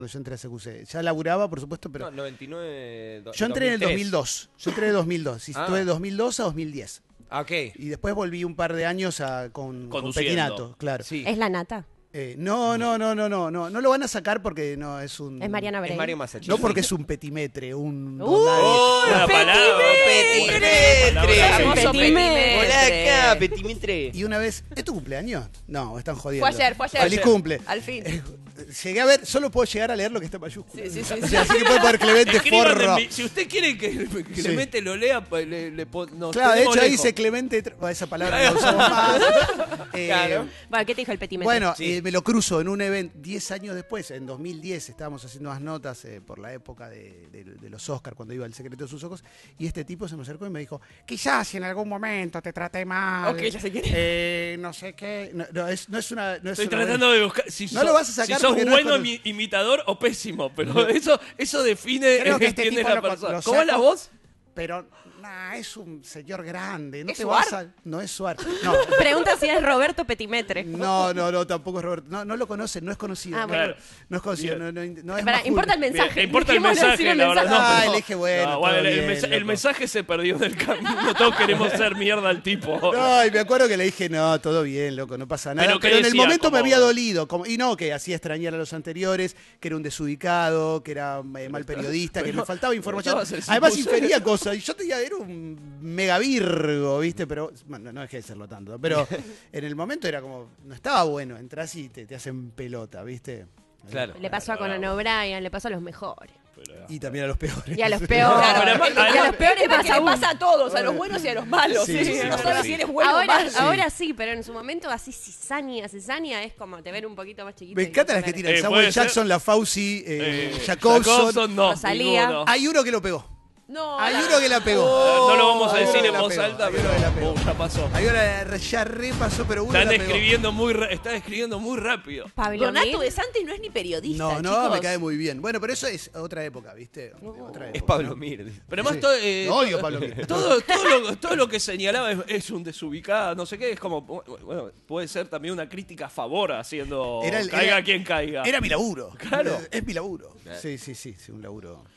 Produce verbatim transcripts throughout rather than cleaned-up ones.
Yo entré a C Q C. Ya laburaba, por supuesto, pero... No, noventa y nueve... Yo entré en el dos mil dos. Yo entré en el dos mil dos. Y Ah. estuve de dos mil dos a dos mil diez. Ah, ok. Y después volví un par de años a, con, con Petinato, claro. Sí. ¿Es la nata? Eh, no, no, no, no, no, no. No lo van a sacar porque no es un... Es Mariana Brey. Es Mario Masachini. No porque es un petimetre, un... ¡Uh! don nadie. ¡Oh, la palabra! Petimetre. Famoso Petimetre. Hola acá, petimetre. Y una vez... ¿Es tu cumpleaños? No, están jodiendo. Fue ayer, fue ayer. Feliz cumple. Al fin. Eh, Llegué a ver, solo puedo llegar a leer lo que está en mayúscula. Sí, sí, sí. O sea, así que puede poner Clemente Escriban Forro. en mi- si usted quiere que, que Sí. Clemente lo lea, pues le, le pon- nos Claro, de tenemos hecho ahí lejos. dice Clemente... Tr- Esa palabra no la usamos más. Eh, Claro. Bueno, ¿qué te dijo el petimetre? Bueno, Sí. eh, me lo cruzo en un evento diez años después, en dos mil diez, estábamos haciendo unas notas eh, por la época de, de- de los Oscars, cuando iba El secreto de sus ojos, y este tipo se me acercó y me dijo, quizás si en algún momento te traté mal, Ok, ya sé quién es. eh, no sé qué, no, no, es, no es una... No es Estoy una- tratando de buscar si, No sos- lo vas a sacar si sos porque no es bueno con- imi- imitador o pésimo, pero eso eso define Creo que este quién es tipo la lo- persona. lo ¿Cómo es la saco- voz? Pero, nah, es un señor grande, no ¿Es te Suar? vas a... No es Suar, no. Pregunta si es Roberto Petimetre. No, no, no, tampoco es Roberto. No, no lo conocen, no es conocido. Ah, no, bueno. no es conocido, no, Bien. no, no es Espera, más importa el Julio. mensaje. Bien, importa el Dejémosle mensaje, decir el la verdad. mensaje. No, Ah, pero- le dije, bueno, No, todo bueno, el, bien, mensa- el loco. mensaje se perdió del camino. Todos queremos ser mierda al tipo. No, y me acuerdo que le dije, no, todo bien, loco, no pasa nada. Pero Pero, ¿qué en el decía? momento me Como- había dolido. Como, y no, que hacía extrañar a los anteriores, que era un desubicado, que era eh, mal periodista, que pero- me faltaba información. pero eso va a ser Además supuso- infería cosas. Y yo tenía, era un mega virgo, ¿viste? Pero, bueno, no dejé de serlo tanto. Pero en el momento era como, no estaba bueno. Entrás y te, te hacen pelota, ¿viste? Claro. Le pasó a Conan O'Brien, le pasó a los mejores. Y también a los peores. Y a los peores. Claro, pero además- y a los además- peores Es que pasa le aún. pasa a todos, a los buenos y a los malos. Sí, sí, no sí, sabes sí. si eres bueno o ahora, malo. ahora sí, pero en su momento así cizaña, cizaña es como te ven un poquito más chiquito. Me y encantan las no que saber. tiran Eh, Samuel puede ser. Jackson, la Fauci, eh, Eh, Jacobson. Jacobson, no. Rosalía. ninguno. Hay uno que lo pegó. No, Hay la- uno que la pegó. No lo vamos a Hay uno decir que en la voz pegó, alta, hay uno pero que la pegó. uh, ya pasó. Hay una ya repasó, pero uno Están la pegó. escribiendo muy, ra- están escribiendo muy rápido. Pablo Donato Mir. de Santis no es ni periodista, No, no, chicos. me cae muy bien. Bueno, pero eso es otra época, ¿viste? Otra época, Es Pablo ¿no? Mir. Pero además Sí. todo, eh, Lo odio, Pablo Mir. todo, todo, lo, todo lo que señalaba es, es un desubicado, no sé qué, es como, bueno, puede ser también una crítica a favor haciendo Era el- caiga era- quien caiga. Era mi laburo. Claro. Es, es mi laburo. Sí, sí, sí, sí, un laburo. raro.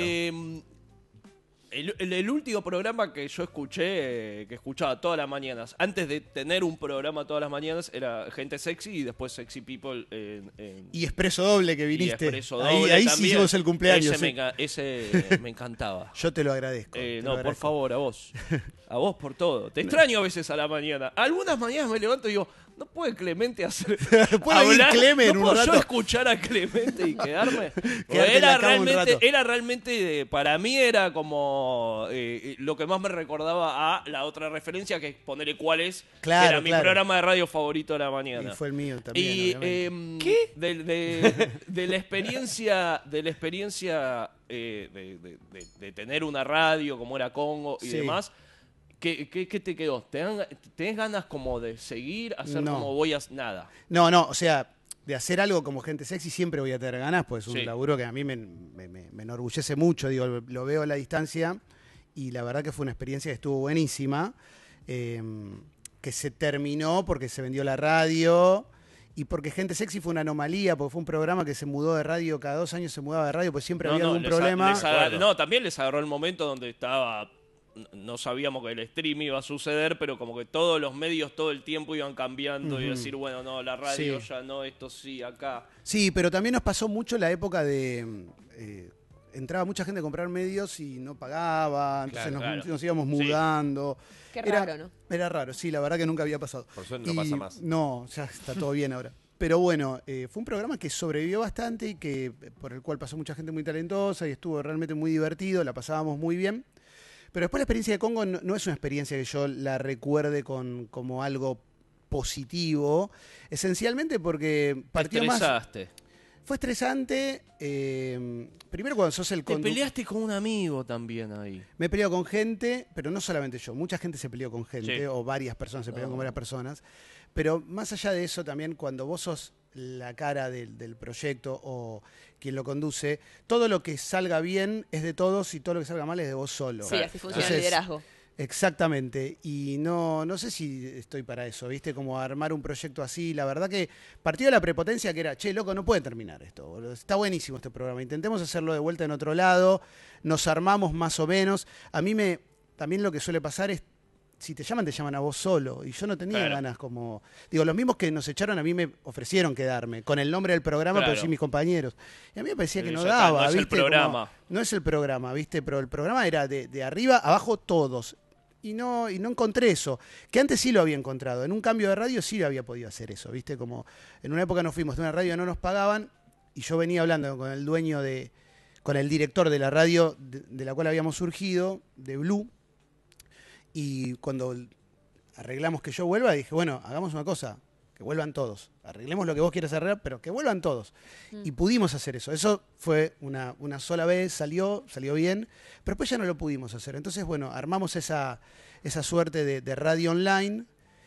Eh, el, el- el último programa que yo escuché, eh, que escuchaba todas las mañanas, antes de tener un programa todas las mañanas, era Gente Sexy y después Sexy People en, en- Y Expreso Doble que y viniste. Expreso ahí Doble ahí sí también. hicimos el cumpleaños. Ese, sí. me, enca- ese me encantaba. Yo te lo agradezco. Eh, te lo no, por agradezco. favor, a vos. A vos por todo. Te extraño a veces a la mañana. Algunas mañanas me levanto y digo, no puede Clemente hacer. ¿Puede ir Clemen ¿No en un puedo yo rato? escuchar a Clemente y quedarme? Porque Quedarte en la era, cama un realmente, rato. era realmente, eh, para mí era como eh, lo que más me recordaba a la otra referencia, que es ponerle cuál es, Claro, que era mi claro. programa de radio favorito de la mañana. Y fue el mío también. Y obviamente. em, de, de- de la experiencia, de la experiencia eh, de, de- de- de tener una radio como era Congo y Sí. demás, ¿qué, qué, qué te quedó? ¿Te dan- ¿Tenés ganas como de seguir, hacer No. como voy a nada? No, no, o sea, de hacer algo como Gente Sexy siempre voy a tener ganas, pues es un Sí. laburo que a mí me, me- me- me enorgullece mucho, digo, lo, lo veo a la distancia y la verdad que fue una experiencia que estuvo buenísima, eh, que se terminó porque se vendió la radio y porque Gente Sexy fue una anomalía, porque fue un programa que se mudó de radio, cada dos años se mudaba de radio, pues siempre había algún les a- problema. les agar- no, también les agarró el momento donde estaba... No sabíamos que el stream iba a suceder, pero como que todos los medios todo el tiempo iban cambiando y Ujú. decir, bueno, no, la radio Sí. ya no, esto sí, acá. Sí, pero también nos pasó mucho la época de... eh, entraba mucha gente a comprar medios y no pagaba, entonces Claro, nos, claro. nos íbamos Sí. mudando. Qué Era- raro, ¿no? Era raro, sí, la verdad que nunca había pasado. Por suerte no Y pasa más. No, ya está todo bien ahora. Pero bueno, eh, fue un programa que sobrevivió bastante y que por el cual pasó mucha gente muy talentosa y estuvo realmente muy divertido, la pasábamos muy bien. Pero después la experiencia de Congo no, no es una experiencia que yo la recuerde con, como algo positivo, esencialmente porque partió más... Estresaste. Fue estresante, eh, primero cuando sos el Te condu- peleaste con un amigo también ahí. Me he peleado con gente, pero no solamente yo, mucha gente se peleó con gente, Sí. o varias personas se pelearon No. con varias personas, pero más allá de eso también cuando vos sos la cara del, del proyecto o quien lo conduce, todo lo que salga bien es de todos y todo lo que salga mal es de vos solo. Sí, así funciona el Entonces, liderazgo. Exactamente, y no, no sé si estoy para eso, ¿viste? Como armar un proyecto así, la verdad que partió de la prepotencia que era, che, loco, no puede terminar esto, boludo. Está buenísimo este programa, intentemos hacerlo de vuelta en otro lado, nos armamos más o menos. A mí me, también lo que suele pasar es, si te llaman, te llaman a vos solo, y yo no tenía Claro. ganas como, digo, los mismos que nos echaron a mí me ofrecieron quedarme, con el nombre del programa, Claro. pero sí mis compañeros, y a mí me parecía que Y no ya está, daba, no es el ¿viste? Como- programa. no es el programa, ¿viste? Pero el programa era de, de arriba, abajo, todos. Y no, y no encontré eso. Que antes sí lo había encontrado. En un cambio de radio sí había podido hacer eso, ¿viste? Como en una época nos fuimos de una radio que no nos pagaban y yo venía hablando con el dueño de, con el director de la radio de, de la cual habíamos surgido, de Blue. Y cuando arreglamos que yo vuelva, dije, bueno, hagamos una cosa, que vuelvan todos. Arreglemos lo que vos quieras arreglar, pero que vuelvan todos. Mm. Y pudimos hacer eso. Eso fue una, una sola vez, salió, salió bien, pero después ya no lo pudimos hacer. Entonces, bueno, armamos esa, esa suerte de, de radio online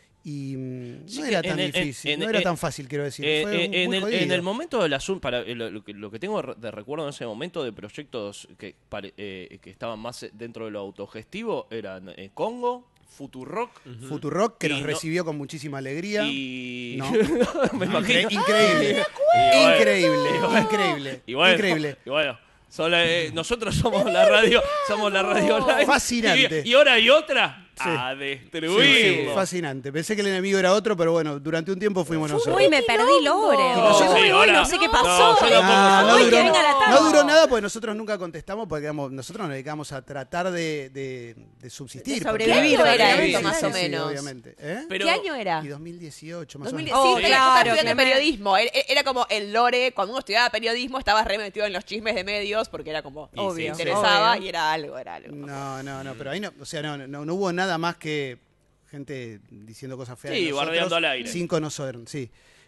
y mm, Sí, no que era en tan el- en- difícil, en- no era en- tan fácil, quiero decir. Eh, Fue eh, muy en, el, en jodido. el momento del asunto, para eh, lo, lo que, lo que tengo de recuerdo en ese momento de proyectos que, pare- eh, que estaban más dentro de lo autogestivo eran eh, Congo, Futurock Futurock, que Y nos no- recibió con muchísima alegría. y... No. me No, imagino. incre- increíble. Y bueno, Increíble, y bueno, increíble, Y bueno, increíble. y bueno, son, eh, nosotros somos la radio, somos la radio online. Fascinante. Y, y hora y otra Sí. a Sí, destruir. sí, fascinante. Pensé que el enemigo era otro, pero bueno, durante un tiempo fuimos nosotros. Uy, me perdí Lore. No, Uy, sí, uy, ahora- no sé qué no, pasó. yo tampoco. Ah, no, Uy, duró, que venga la tarde. no duró nada porque nosotros nunca contestamos porque digamos, nosotros nos dedicamos a tratar de, de, de subsistir. De porque- sobrevivir Claro, era sí, esto, sí, más sí, o sí, menos. obviamente. ¿Eh? Pero- ¿Qué año era? Y dos mil dieciocho, más dos mil o menos. Sí, Oh, pero claro, yo estaba estudiando Clemente. periodismo. Era, era como el lore. Cuando uno estudiaba periodismo, estabas re metido en los chismes de medios porque era como. Y Obvio. sí, te sí. interesaba Obvio. y era algo, era algo. No, no, no, pero ahí no, o sea, no, no, no hubo nada más que gente diciendo cosas feas. Sí, de nosotros, bardeando al aire. Sin conocer, sí.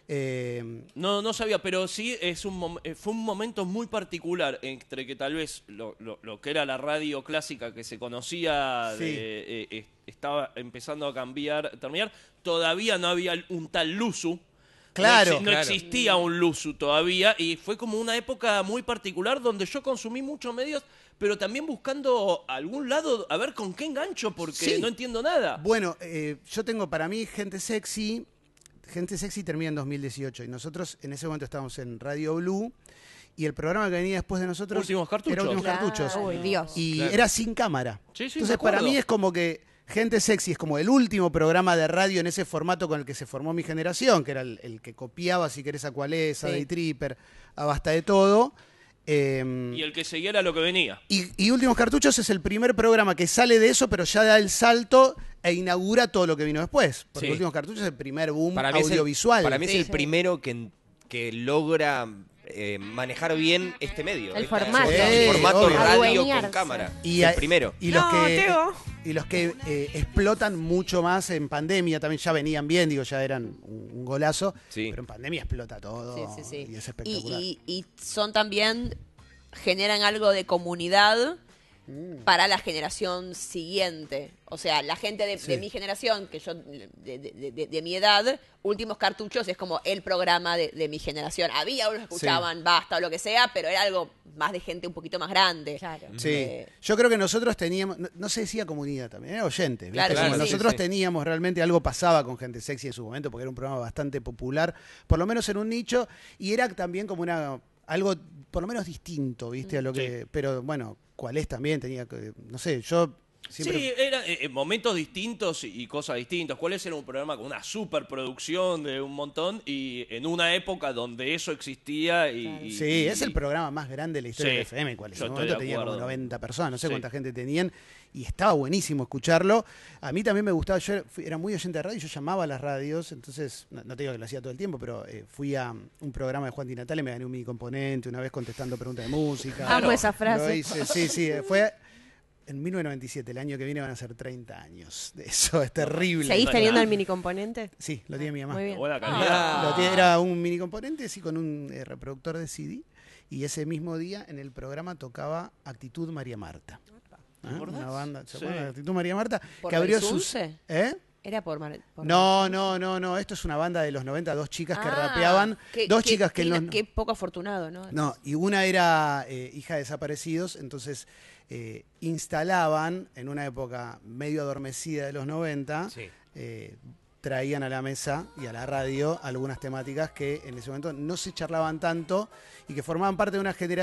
Eh, No, no sabía, pero sí es un mom- eh, fue un momento muy particular entre que tal vez lo, lo- lo que era la radio clásica que se conocía Sí. de, eh, eh, estaba empezando a cambiar, terminar. Todavía no había un tal Luzu. Claro, no, exi- no claro. existía un Luzu todavía y fue como una época muy particular donde yo consumí muchos medios, pero también buscando algún lado a ver con qué engancho porque Sí. no entiendo nada. Bueno, eh, yo tengo para mí Gente Sexy. Gente Sexy termina en dos mil dieciocho y nosotros en ese momento estábamos en Radio Blue y el programa que venía después de nosotros Últimos Cartuchos. era Últimos Claro. Cartuchos. Uy, Dios. Y Claro. era sin cámara. Sí, sí, Entonces me para acuerdo. mí es como que Gente Sexy es como el último programa de radio en ese formato con el que se formó mi generación, que era el, el que copiaba, si querés, a Cualesa, a Sí. Day Tripper, a Basta de Todo. Eh, Y el que seguía era lo que venía. y, y Últimos Cartuchos es el primer programa que sale de eso, pero ya da el salto e inaugura todo lo que vino después. Porque Sí. Últimos Cartuchos es el primer boom Para mí es el- audiovisual. para mí es Sí, el sí. primero que, que logra eh, manejar bien este medio. El esta- formato. el formato obvio. radio con Adueñarse. cámara. Y es a- el primero. Y los No, que, Teo. y los que eh, explotan mucho más en pandemia, también ya venían bien, digo, ya eran un, un golazo. Sí. Pero en pandemia explota todo. Sí, sí, sí. Y es Y, espectacular. y- y son también, generan algo de comunidad Mm. para la generación siguiente. O sea, la gente de, Sí. de mi generación, que yo, de, de- de- de mi edad, Últimos Cartuchos es como el programa de, de mi generación. Había unos que escuchaban Basta o lo que sea, pero era algo más de gente un poquito más grande. Claro. Sí, Eh, yo creo que nosotros teníamos, no, no se decía comunidad también, era oyente. ¿viste? Claro, Como claro, sí, nosotros sí. teníamos realmente algo pasaba con Gente Sexy en su momento, porque era un programa bastante popular, por lo menos en un nicho, y era también como una algo por lo menos distinto, ¿viste? A lo que, pero bueno, cuál es también tenía que, no sé, yo siempre Sí, eran eh, momentos distintos y, y cosas distintas. ¿Cuál es? Era un programa con una superproducción de un montón y en una época donde eso existía y... y- Sí, y- es el programa más grande de la historia Sí, del F M, cual en yo ese estoy momento de tenía como acuerdo. noventa personas, no sé Sí. cuánta gente tenían, y estaba buenísimo escucharlo. A mí también me gustaba, yo fui- era muy oyente de radio, yo llamaba a las radios, entonces, no, no te digo que lo hacía todo el tiempo, pero eh, fui a un programa de Juan Di Natale, me gané un mini componente, una vez contestando preguntas de música. Amo esa Lo frase. hice, sí, sí, eh, fue en mil novecientos noventa y siete, el año que viene van a ser treinta años de eso, es terrible. ¿Seguís no, teniendo nada. el mini componente? Sí, lo tiene mi mamá. Muy bien. Buena Ah. calidad. Lo tiene- era un mini componente, sí, con un eh, reproductor de C D. Y ese mismo día en el programa tocaba Actitud María Marta. ¿Ah? acordás? Una banda, ¿se Sí. acuerdan de Actitud María Marta? ¿Por que abrió el sus. Sunce? ¿Eh? Era por... Mar- por No, no, no, no. Esto es una banda de los noventa, dos chicas que Ah, rapeaban. qué- dos qué- chicas que... qué, en los- qué poco afortunado, ¿no? No, y una era eh, hija de desaparecidos, entonces eh, instalaban en una época medio adormecida de los noventa, Sí. eh, traían a la mesa y a la radio algunas temáticas que en ese momento no se charlaban tanto y que formaban parte de una generación